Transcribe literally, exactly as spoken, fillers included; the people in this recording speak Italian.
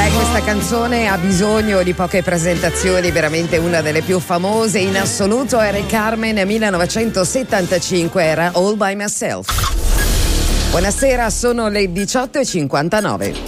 Beh, questa canzone ha bisogno di poche presentazioni, veramente una delle più famose in assoluto. Era Carmen millenovecentosettantacinque, era All by Myself. Buonasera, sono le diciotto e cinquantanove.